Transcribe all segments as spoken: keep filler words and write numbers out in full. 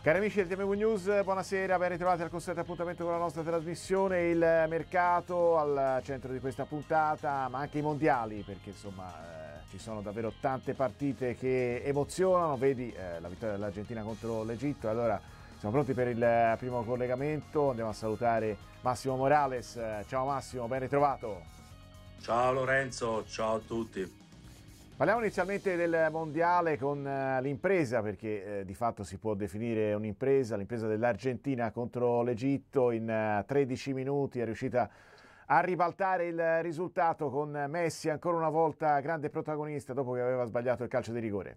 Cari amici del T M V News, buonasera, ben ritrovati al consueto appuntamento con la nostra trasmissione. Il mercato al centro di questa puntata, ma anche i mondiali, perché insomma eh, ci sono davvero tante partite che emozionano. Vedi eh, la vittoria dell'Argentina contro l'Egitto. Allora siamo pronti per il primo collegamento, andiamo a salutare Massimo Morales. Ciao Massimo, ben ritrovato. Ciao Lorenzo, ciao a tutti. Parliamo inizialmente del mondiale con l'impresa, perché eh, di fatto si può definire un'impresa, l'impresa dell'Argentina contro l'Egitto. In uh, tredici minuti è riuscita a ribaltare il risultato con Messi ancora una volta grande protagonista dopo che aveva sbagliato il calcio di rigore.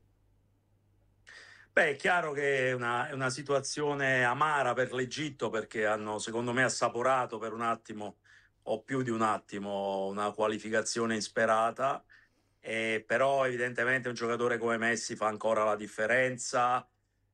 Beh, è chiaro che è una, è una situazione amara per l'Egitto, perché hanno secondo me assaporato per un attimo o più di un attimo una qualificazione insperata. Eh, però evidentemente un giocatore come Messi fa ancora la differenza,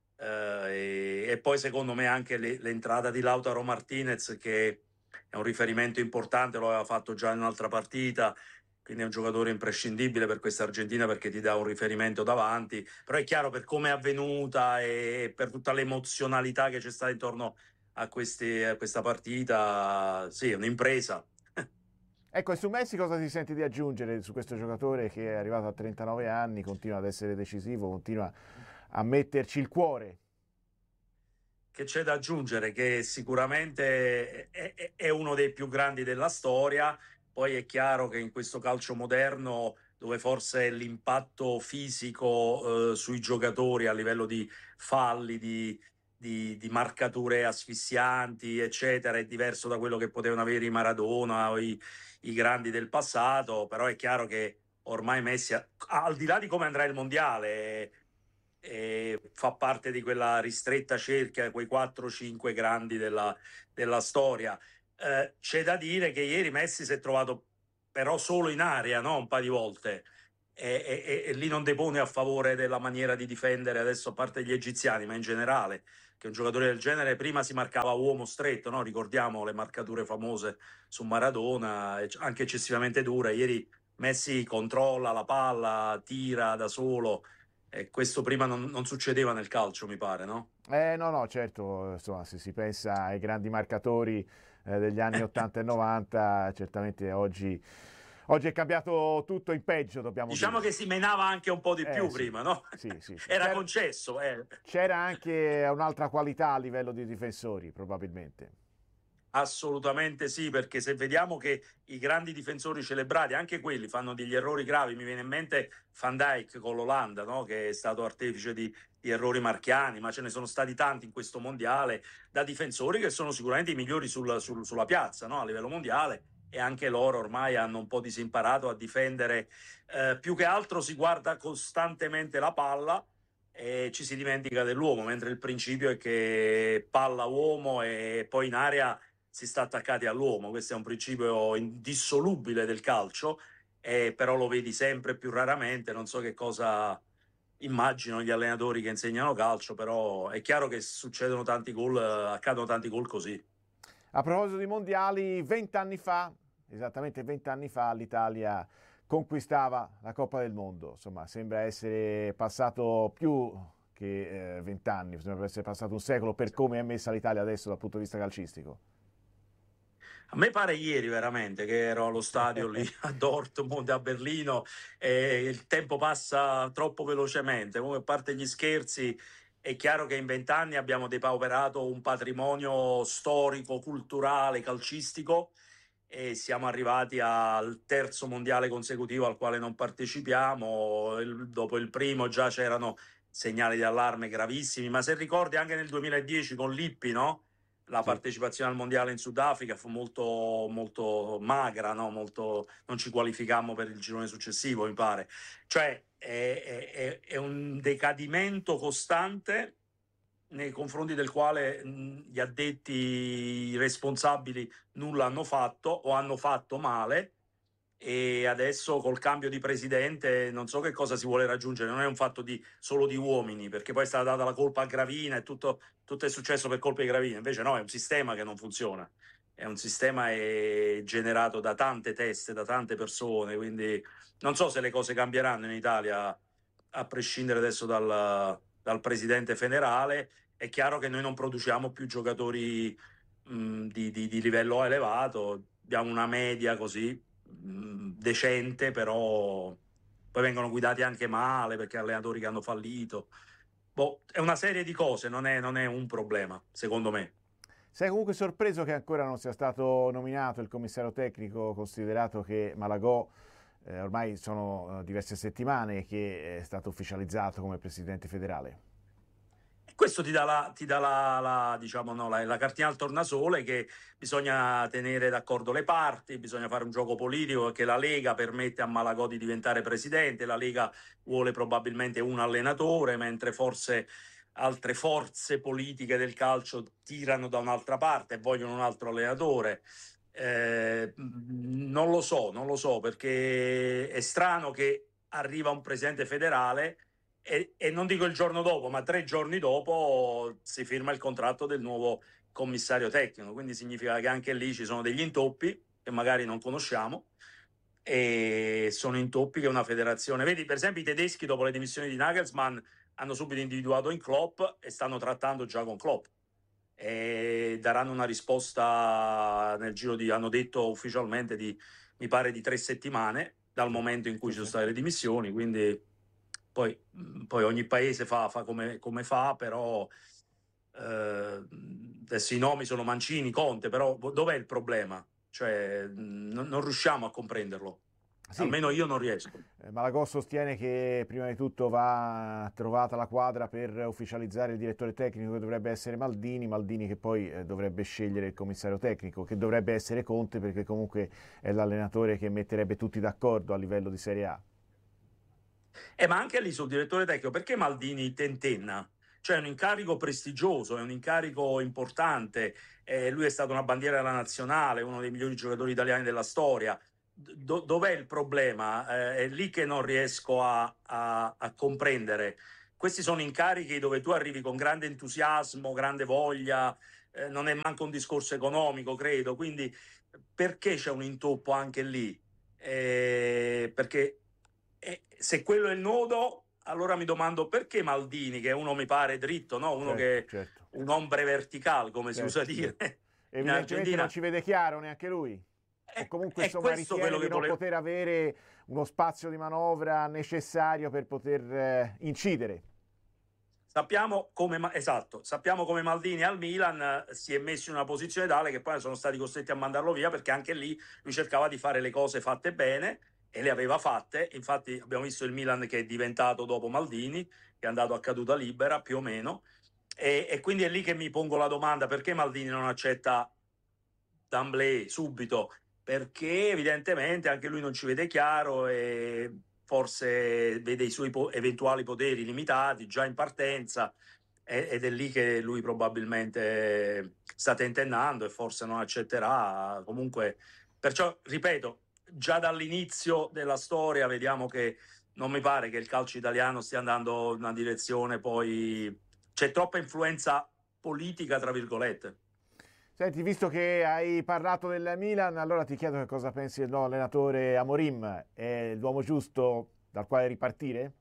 eh, e, e poi secondo me anche le, l'entrata di Lautaro Martinez, che è un riferimento importante, lo aveva fatto già in un'altra partita, quindi è un giocatore imprescindibile per questa Argentina perché ti dà un riferimento davanti. Però è chiaro, per come è avvenuta e per tutta l'emozionalità che c'è stata intorno a, questi, a questa partita, sì, è un'impresa. Ecco, e su Messi cosa ti senti di aggiungere su questo giocatore che è arrivato a trentanove anni, continua ad essere decisivo, continua a metterci il cuore? Che c'è da aggiungere? Che sicuramente è, è- è uno dei più grandi della storia. Poi è chiaro che in questo calcio moderno, dove forse l'impatto fisico eh, sui giocatori a livello di falli, di, di- di marcature asfissianti, eccetera, è diverso da quello che potevano avere i Maradona o i, i grandi del passato. Però è chiaro che ormai Messi, al di là di come andrà il mondiale, e fa parte di quella ristretta cerchia, quei quattro cinque grandi della, della storia. Eh, c'è da dire che ieri Messi si è trovato però solo in area, no? Un paio di volte. E, e- e lì non depone a favore della maniera di difendere, adesso a parte gli egiziani, ma in generale, che un giocatore del genere prima si marcava uomo stretto, no? Ricordiamo le marcature famose su Maradona, anche eccessivamente dure. Ieri Messi controlla la palla, tira da solo, e questo prima non, non succedeva nel calcio, mi pare, no? Eh no, no, certo, insomma, se si pensa ai grandi marcatori eh, degli anni ottanta e novanta, certamente oggi, oggi è cambiato tutto in peggio, dobbiamo Diciamo che dire. si menava anche un po' di Eh più sì, prima, no? sì, sì, sì. Era C'era, concesso, eh. c'era anche un'altra qualità a livello di difensori, probabilmente. Assolutamente sì, perché se vediamo che i grandi difensori celebrati, anche quelli, fanno degli errori gravi, mi viene in mente Van Dijk con l'Olanda, no? Che è stato artefice di, di errori marchiani, ma ce ne sono stati tanti in questo mondiale, da difensori che sono sicuramente i migliori sul- sul- sulla piazza, no? A livello mondiale, e anche loro ormai hanno un po' disimparato a difendere. Eh, più che altro si guarda costantemente la palla e ci si dimentica dell'uomo, mentre il principio è che palla uomo e poi in area si sta attaccati all'uomo. Questo è un principio indissolubile del calcio, eh, però lo vedi sempre più raramente. Non so che cosa immagino gli allenatori che insegnano calcio, però è chiaro che succedono tanti gol, accadono tanti gol così. A proposito di mondiali, vent'anni fa, esattamente vent'anni fa, l'Italia conquistava la Coppa del Mondo. Insomma, sembra essere passato più che vent'anni, eh, sembra essere passato un secolo per come è messa l'Italia adesso dal punto di vista calcistico. A me pare ieri veramente che ero allo stadio lì a Dortmund, a Berlino, e il tempo passa troppo velocemente. Comunque, a parte gli scherzi, è chiaro che in vent'anni abbiamo depauperato un patrimonio storico, culturale, calcistico, e siamo arrivati al terzo mondiale consecutivo al quale non partecipiamo. Il- dopo il primo già c'erano segnali di allarme gravissimi, ma se ricordi anche nel duemiladieci con Lippi, no? La Sì. partecipazione al mondiale in Sudafrica fu molto, molto magra, no? Molto, non ci qualificammo per il girone successivo, mi pare. Cioè è, è- è un decadimento costante nei confronti del quale mh, gli addetti, i responsabili nulla hanno fatto o hanno fatto male, e adesso col cambio di presidente non so che cosa si vuole raggiungere. Non è un fatto di, solo di uomini, perché poi è stata data la colpa a Gravina e tutto, tutto è successo per colpa di Gravina. Invece no, è un sistema che non funziona, è un sistema è generato da tante teste, da tante persone, quindi non so se le cose cambieranno in Italia a prescindere adesso dal, dal presidente federale. è chiaro che noi non produciamo più giocatori mh, di, di, di livello elevato, abbiamo una media così mh, decente, però poi vengono guidati anche male perché allenatori che hanno fallito. Boh, è una serie di cose, non è, non è un problema, secondo me. Sei comunque sorpreso che ancora non sia stato nominato il commissario tecnico, considerato che Malagò eh, ormai sono eh, diverse settimane che è stato ufficializzato come presidente federale? Questo ti dà la, ti dà la, la, diciamo, no, la, la cartina al tornasole, che bisogna tenere d'accordo le parti, bisogna fare un gioco politico, che la Lega permette a Malagò di diventare presidente, la Lega vuole probabilmente un allenatore, mentre forse altre forze politiche del calcio tirano da un'altra parte e vogliono un altro allenatore. Eh, non lo so, non lo so, perché è strano che arriva un presidente federale e, e non dico il giorno dopo, ma tre giorni dopo si firma il contratto del nuovo commissario tecnico, quindi significa che anche lì ci sono degli intoppi che magari non conosciamo, e sono intoppi che una federazione... Vedi, per esempio, i tedeschi dopo le dimissioni di Nagelsmann hanno subito individuato in Klopp e stanno trattando già con Klopp e daranno una risposta nel giro di, hanno detto ufficialmente, di, mi pare, di tre settimane dal momento in cui ci sono state le dimissioni, quindi poi, poi ogni paese fa, fa come, come fa, però eh, adesso i nomi sono Mancini, Conte, però dov'è il problema? Cioè, non, non riusciamo a comprenderlo. Sì, Almeno io non riesco. eh, Malagò sostiene che prima di tutto va trovata la quadra per ufficializzare il direttore tecnico, che dovrebbe essere Maldini, Maldini che poi eh, dovrebbe scegliere il commissario tecnico, che dovrebbe essere Conte, perché comunque è l'allenatore che metterebbe tutti d'accordo a livello di Serie A. Eh, ma anche lì sul direttore tecnico, perché Maldini tentenna? Cioè è un incarico prestigioso, è un incarico importante, eh, lui è stato una bandiera della nazionale, uno dei migliori giocatori italiani della storia. Do- dov'è il problema? Eh, è lì che non riesco a, a, a comprendere. Questi sono incarichi dove tu arrivi con grande entusiasmo, grande voglia, eh, non è manco un discorso economico, credo, quindi perché c'è un intoppo anche lì? Eh, perché e se quello è il nodo, allora mi domando perché Maldini, che è uno mi pare dritto, no? Uno Certo, che certo, un ombre vertical, come si usa certo, dire certo. in Evidentemente non Argentina. ci vede chiaro neanche lui. O È, comunque è insomma questo ritiene quello di che non volevo. poter avere uno spazio di manovra necessario per poter eh, incidere. Sappiamo come, esatto, sappiamo come Maldini al Milan eh, si è messo in una posizione tale che poi sono stati costretti a mandarlo via, perché anche lì lui cercava di fare le cose fatte bene e le aveva fatte. Infatti abbiamo visto il Milan che è diventato dopo Maldini, che è andato a caduta libera più o meno, e, e quindi è lì che mi pongo la domanda: perché Maldini non accetta d'emblée, subito? Perché evidentemente anche lui non ci vede chiaro e forse vede i suoi po- eventuali poteri limitati già in partenza, ed è lì che lui probabilmente sta tentennando e forse non accetterà. Comunque, perciò ripeto, già dall'inizio della storia vediamo che non mi pare che il calcio italiano stia andando in una direzione, poi c'è troppa influenza politica, tra virgolette. Senti, visto che hai parlato del Milan, allora ti chiedo che cosa pensi del nuovo allenatore Amorim. È l'uomo giusto dal quale ripartire?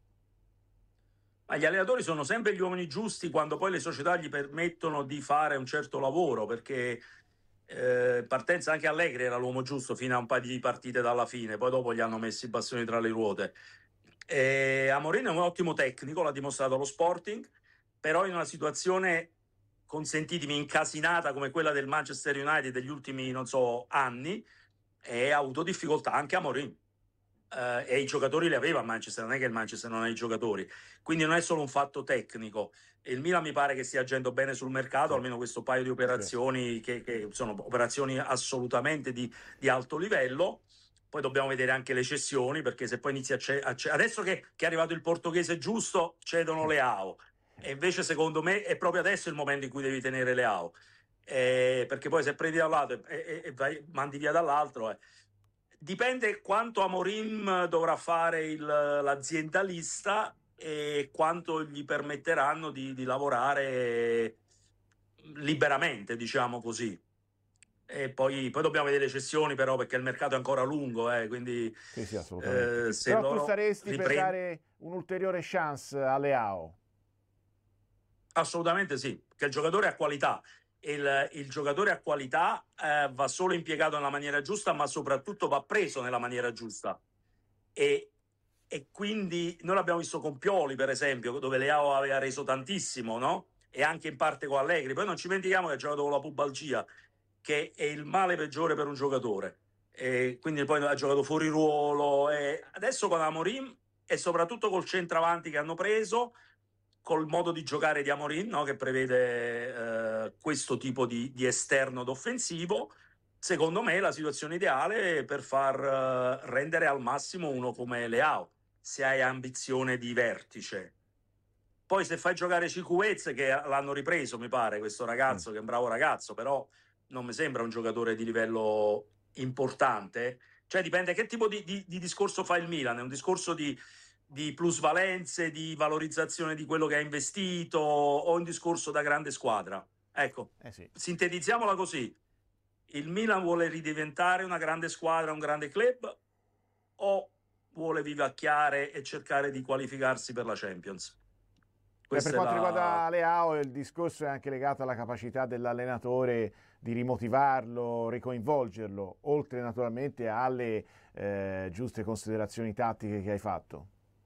Ma gli allenatori sono sempre gli uomini giusti quando poi le società gli permettono di fare un certo lavoro, perché eh, partenza anche Allegri era l'uomo giusto fino a un paio di partite dalla fine, poi dopo gli hanno messo i bastoni tra le ruote. E Amorim è un ottimo tecnico, l'ha dimostrato allo Sporting, però in una situazione, consentitemi, incasinata come quella del Manchester United degli ultimi, non so, anni, e ha avuto difficoltà anche Amorim. Uh, e i giocatori li aveva a Manchester, non è che il Manchester non ha i giocatori, quindi non è solo un fatto tecnico. Il Milan mi pare che stia agendo bene sul mercato, Sì. almeno questo paio di Sì. operazioni che, che sono operazioni assolutamente di, di alto livello. Poi dobbiamo vedere anche le cessioni, perché se poi inizia a, ce- a ce- adesso che, che è arrivato il portoghese giusto, cedono Leao, e invece secondo me è proprio adesso il momento in cui devi tenere Leao, eh, perché poi se prendi da un lato e, e, e vai, mandi via dall'altro, eh. Dipende quanto Amorim dovrà fare il, l'aziendalista e quanto gli permetteranno di, di lavorare liberamente, diciamo così. E poi, poi dobbiamo vedere le cessioni, però, perché il mercato è ancora lungo, eh, quindi Sì, sì, assolutamente. eh, se Però tu loro saresti per riprendono... dare un'ulteriore chance a Leao? Assolutamente sì, che il giocatore ha qualità. Il, il giocatore a qualità eh, va solo impiegato nella maniera giusta, ma soprattutto va preso nella maniera giusta. E, e quindi noi l'abbiamo visto con Pioli, per esempio, dove Leao aveva reso tantissimo, no? E anche in parte con Allegri. Poi non ci dimentichiamo che ha giocato con la pubalgia, che è il male peggiore per un giocatore. E quindi poi ha giocato fuori ruolo. E adesso con Amorim e soprattutto col centravanti che hanno preso, col modo di giocare di Amorim, no? Che prevede eh, questo tipo di, di esterno d'offensivo, secondo me è la situazione ideale per far uh, rendere al massimo uno come Leao, se hai ambizione di vertice. Poi se fai giocare Cicuez, che l'hanno ripreso, mi pare, questo ragazzo, mm. che è un bravo ragazzo, però non mi sembra un giocatore di livello importante. Cioè dipende che tipo di, di, di discorso fa il Milan, è un discorso di, di plusvalenze, di valorizzazione di quello che ha investito, o un discorso da grande squadra. Ecco, eh sì. Sintetizziamola così. Il Milan vuole ridiventare una grande squadra, un grande club, o vuole vivacchiare e cercare di qualificarsi per la Champions? Beh, per quanto la... riguarda Leao, il discorso è anche legato alla capacità dell'allenatore di rimotivarlo, ricoinvolgerlo, oltre naturalmente alle eh, giuste considerazioni tattiche che hai fatto.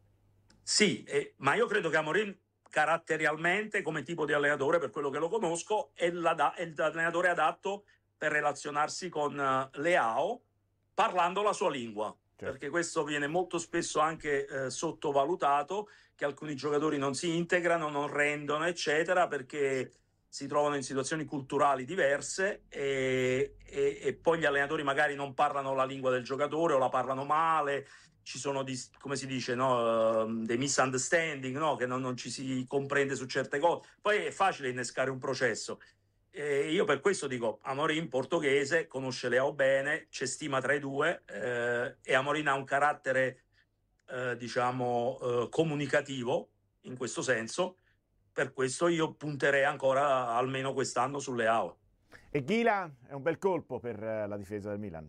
Sì, eh, ma io credo che Amorim caratterialmente, come tipo di allenatore, per quello che lo conosco, è, è l'allenatore adatto per relazionarsi con uh, Leao parlando la sua lingua. Certo. Perché questo viene molto spesso anche eh, sottovalutato, che alcuni giocatori non si integrano, non rendono, eccetera, perché si trovano in situazioni culturali diverse e, e, e poi gli allenatori magari non parlano la lingua del giocatore o la parlano male, ci sono, di, come si dice, no, uh, dei misunderstanding, no? Che non, non ci si comprende su certe cose. Poi è facile innescare un processo. E io per questo dico, Amorim portoghese, conosce Leao bene, c'è stima tra i due eh, e Amorim ha un carattere, eh, diciamo, eh, comunicativo in questo senso. Per questo io punterei ancora almeno quest'anno su Leao. E Ghila è un bel colpo per la difesa del Milan?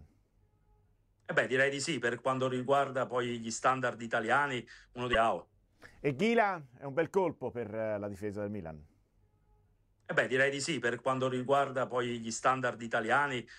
Eh beh, direi di sì, per quanto riguarda poi gli standard italiani, uno di Leao. E Ghila è un bel colpo per la difesa del Milan? Eh beh, direi di sì, per quanto riguarda poi gli standard italiani,